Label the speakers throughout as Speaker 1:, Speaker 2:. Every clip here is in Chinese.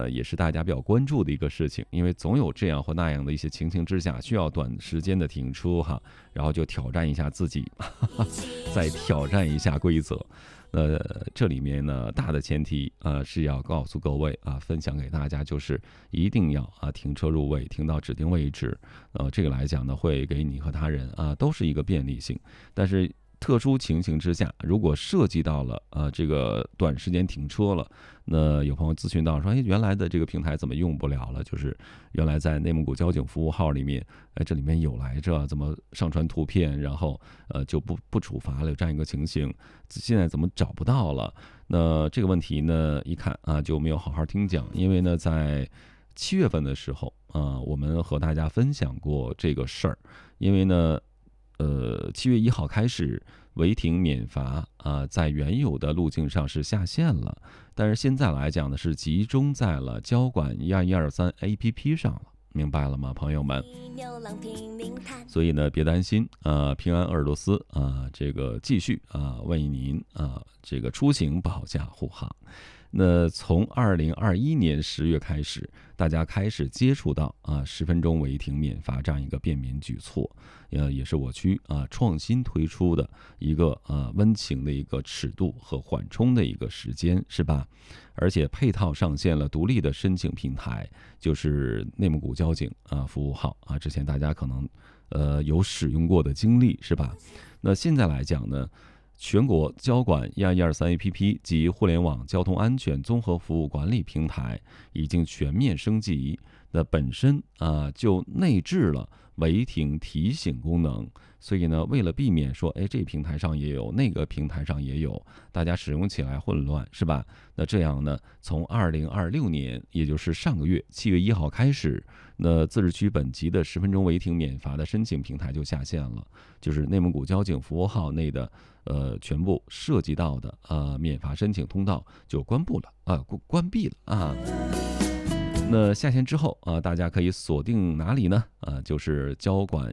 Speaker 1: 呢，也是大家比较关注的一个事情，因为总有这样或那样的一些情形之下，需要短时间的停车哈，然后就挑战一下自己，再挑战一下规则。这里面呢，大的前提是要告诉各位分享给大家，就是一定要停车入位，停到指定位置。这个来讲呢，会给你和他人都是一个便利性。但是特殊情形之下，如果涉及到了这个短时间停车了，那有朋友咨询到说，原来的这个平台怎么用不了了？就是原来在内蒙古交警服务号里面，这里面有来着，怎么上传图片，然后就不处罚了，有这样一个情形，现在怎么找不到了？那这个问题呢，一看就没有好好听讲，因为呢，在7月份的时候我们和大家分享过这个事儿，因为呢。7月1号开始，违停免罚在原有的路径上是下线了，但是现在来讲呢，是集中在了交管12123 APP 上了，明白了吗，朋友们？所以呢，别担心平安鄂尔多斯这个继续为您这个出行保驾护航。那从2021年10月开始，大家开始接触到10分钟违停免罚这样一个便民举措，也是我区创新推出的一个温情的一个尺度和缓冲的一个时间，是吧？而且配套上线了独立的申请平台，就是内蒙古交警服务号之前大家可能有使用过的经历，是吧？那现在来讲呢，全国交管12123 APP 及互联网交通安全综合服务管理平台已经全面升级，那本身就内置了违停提醒功能，所以呢，为了避免说，这平台上也有，那个平台上也有，大家使用起来混乱，是吧？那这样呢，从2026年，也就是上个月7月1号开始，那自治区本级的10分钟违停免罚的申请平台就下线了，就是内蒙古交警服务号内的全部涉及到的免罚申请通道就关闭了那下线之后大家可以锁定哪里呢？就是交管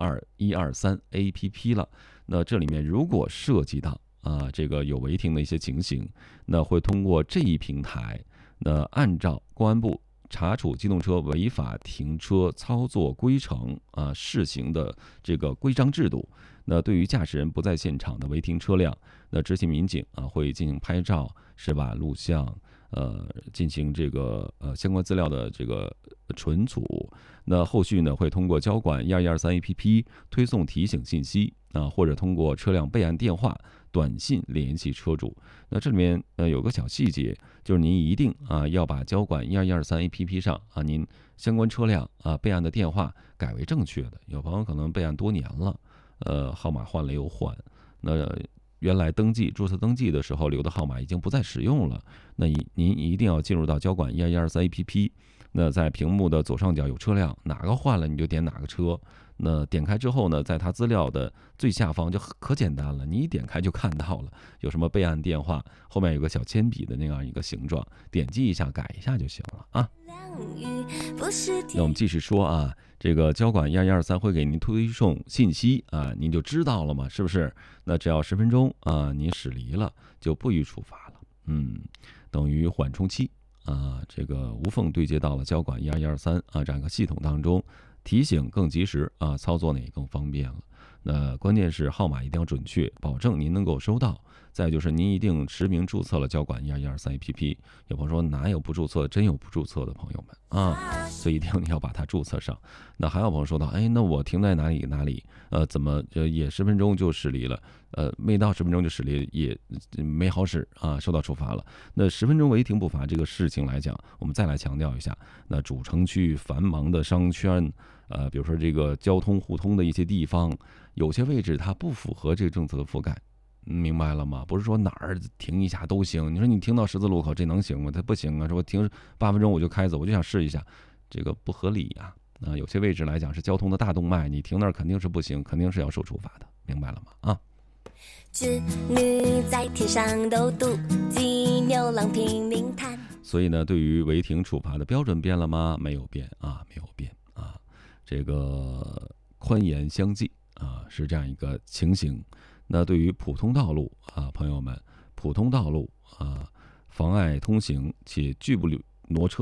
Speaker 1: 12123 APP 了。那这里面如果涉及到这个有违停的一些情形，那会通过这一平台，那按照公安部查处机动车违法停车操作规程试行的这个规章制度，那对于驾驶人不在现场的违停车辆，那执行民警会进行拍照，是吧？录像，进行这个相关资料的这个存储。那后续呢，会通过交管12123 APP 推送提醒信息或者通过车辆备案电话、短信联系车主。那这里面有个小细节，就是您一定要把交管12123 APP 上您相关车辆备案的电话改为正确的。有朋友可能备案多年了，号码换了又换，那原来注册登记的时候留的号码已经不再使用了，那您一定要进入到交管12123 APP， 那在屏幕的左上角有车辆，哪个换了你就点哪个车。那点开之后呢，在它资料的最下方就可简单了，你一点开就看到了有什么备案电话，后面有个小铅笔的那样一个形状，点击一下改一下就行了那我们继续说这个交管12123会给您推送信息您就知道了嘛，是不是？那只要10分钟您驶离了就不予处罚了，等于缓冲期这个无缝对接到了交管12123这样一个系统当中，提醒更及时操作呢也更方便了。那关键是号码一定要准确，保证您能够收到。再就是您一定实名注册了交管12123 APP。有朋友说哪有不注册？真有不注册的朋友们所以一定要把它注册上。那还有朋友说到，那我停在哪里怎么也10分钟就驶离了？没到10分钟就驶离也没好使受到处罚了。那10分钟违停不罚这个事情来讲，我们再来强调一下，那主城区繁忙的商圈，比如说这个交通互通的一些地方，有些位置它不符合这个政策的覆盖。明白了吗？不是说哪儿停一下都行。你说你停到十字路口，这能行吗？它不行说我停8分钟我就开走，我就想试一下，这个不合理有些位置来讲是交通的大动脉，你停那儿肯定是不行，肯定是要受处罚的，明白了吗？织女在天上斗渡，鸡牛郎拼命探。所以呢，对于违停处罚的标准变了吗？没有变没有变这个宽严相济是这样一个情形。那对于普通道路朋友们，普通道路妨碍通行且拒不挪车